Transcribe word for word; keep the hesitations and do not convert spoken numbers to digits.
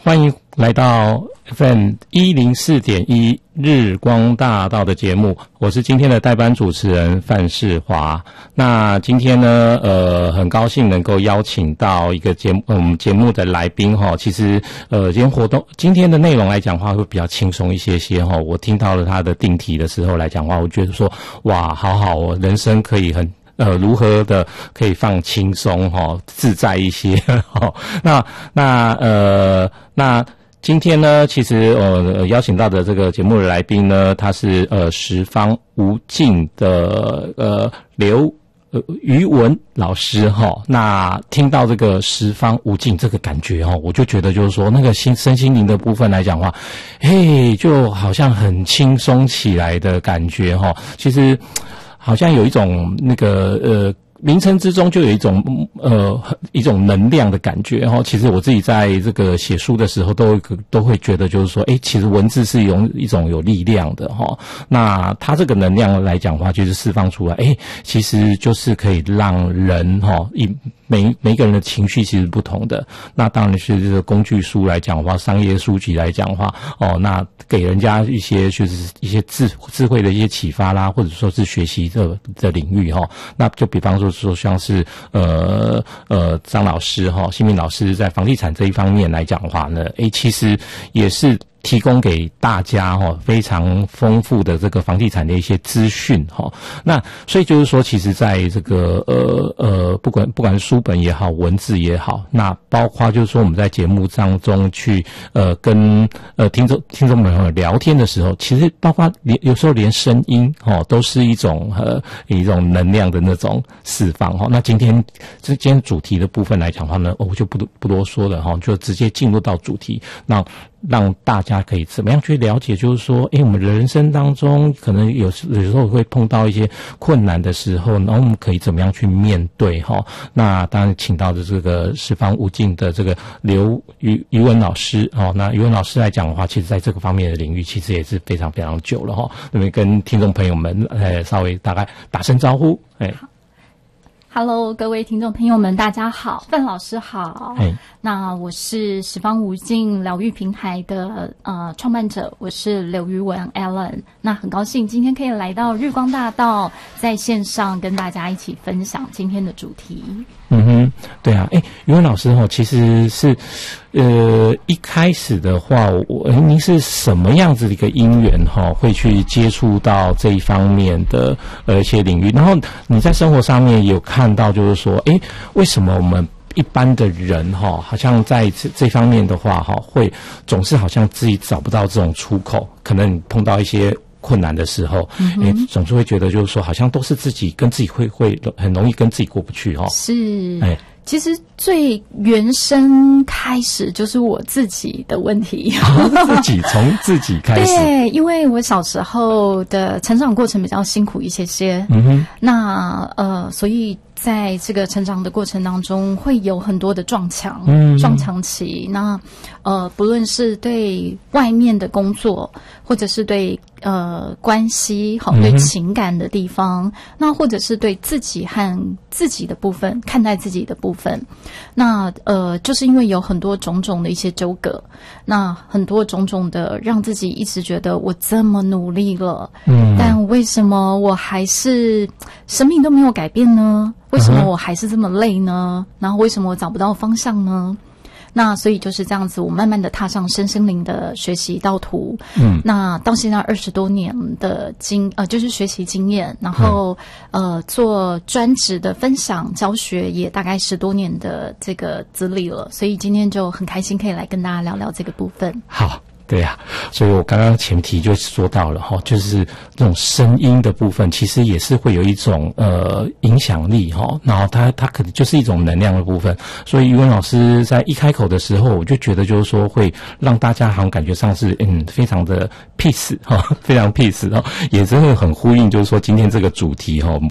欢迎来到 F M 一零四点一 日光大道的节目，我是今天的代班主持人范世华。那今天呢，呃，很高兴能够邀请到一个节目，我们节目的来宾哈。其实，呃，今天活动今天的内容来讲话会比较轻松一些些哈。我听到了他的定题的时候来讲话，我觉得说，哇，好好哦，人生可以很。呃，如何的可以放轻松哈、哦，自在一些哈、哦？那那呃，那今天呢，其实呃邀请到的这个节目的来宾呢，他是呃十方无尽的呃刘呃于文老师哈、哦。那听到这个十方无尽这个感觉哈、哦，我就觉得就是说那个心身心灵的部分来讲的话，嘿，就好像很轻松起来的感觉哈、哦。其实。好像有一种那个呃名称之中就有一种呃一种能量的感觉哈。其实我自己在这个写书的时候都都会觉得就是说，诶，其实文字是有一种有力量的哈。那它这个能量来讲的话，就是释放出来，诶，其实就是可以让人哈一。每每个人的情绪其实不同的，那当然是这个工具书来讲的话，商业书籍来讲的话，哦，那给人家一些就是一些智智慧的一些启发啦，或者说是学习的的领域哈、哦。那就比方说说像是呃呃张老师哈、哦，新民老师在房地产这一方面来讲的话呢，诶，其实也是。提供给大家哈非常丰富的这个房地产的一些资讯哈，那所以就是说，其实在这个呃呃不管不管是书本也好，文字也好，那包括就是说我们在节目当中去呃跟呃听众听众朋友聊天的时候，其实包括连有时候连声音哈都是一种呃一种能量的那种释放哈。那今天这今天主题的部分来讲的话呢，我就不多不多说了哈，就直接进入到主题，那让大家可以怎么样去了解，就是说，诶，我们人生当中可能有时有时候会碰到一些困难的时候，然后我们可以怎么样去面对哈？那当然，请到的这个十方无尽的这个刘于于文老师哦，那于文老师来讲的话，其实在这个方面的领域，其实也是非常非常久了哈。那么跟听众朋友们，呃，稍微大概打声招呼，哎。 Hello， 各位听众朋友们，大家好，范老师好。那我是十方无尽疗愈平台的呃创办者，我是刘于文 Alan。那很高兴今天可以来到日光大道，在线上跟大家一起分享今天的主题。 嗯哼，对啊，诶，于文老师哈，其实是，呃，一开始的话，我您是什么样子的一个因缘哈，会去接触到这一方面的呃一些领域？然后你在生活上面有看到，就是说，诶，为什么我们一般的人哈，好像在这这方面的话哈，会总是好像自己找不到这种出口，可能你碰到一些。困难的时候，嗯、诶，总是会觉得就是说，好像都是自己跟自己会会很容易跟自己过不去哦。 是，哎，其实最原生开始就是我自己的问题， 自己从自己开始。 对，因为我小时候的成长过程比较辛苦一些些，嗯哼，那呃，所以。在这个成长的过程当中，会有很多的撞墙，嗯，撞墙期。那呃，不论是对外面的工作，或者是对呃关系，好，对情感的地方，嗯、那或者是对自己和自己的部分，看待自己的部分，那呃，就是因为有很多种种的一些纠葛，那很多种种的让自己一直觉得我这么努力了，嗯，但为什么我还是生命都没有改变呢？为什么我还是这么累呢？然后为什么我找不到方向呢？那所以就是这样子，我慢慢的踏上身心灵的学习道途。嗯，那到现在二十多年的经呃，就是学习经验，然后、嗯、呃做专职的分享教学，也大概十多年的这个资历了。所以今天就很开心可以来跟大家聊聊这个部分。 好。对呀、啊，所以我刚刚前提就说到了哈，就是这种声音的部分，其实也是会有一种呃影响力哈，然后它它可能就是一种能量的部分。所以于文老师在一开口的时候，我就觉得就是说会让大家好像感觉上是嗯非常的 peace 哈，非常 peace 哈，也真的很呼应，就是说今天这个主题哈，